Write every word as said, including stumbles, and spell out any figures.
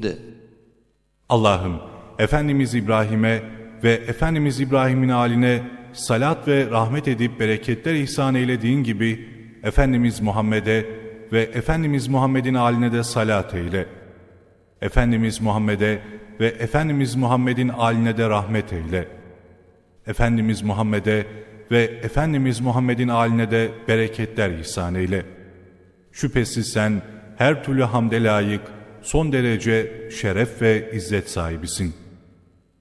Allah'ım, Efendimiz İbrahim'e ve Efendimiz İbrahim'in âline salat ve rahmet edip bereketler ihsan eylediğin gibi Efendimiz Muhammed'e ve Efendimiz Muhammed'in âline de salat eyle. Efendimiz Muhammed'e ve Efendimiz Muhammed'in âline de rahmet eyle. Efendimiz Muhammed'e ve Efendimiz Muhammed'in âline de bereketler ihsan eyle. Şüphesiz sen her türlü hamde layık, son derece şeref ve izzet sahibisin.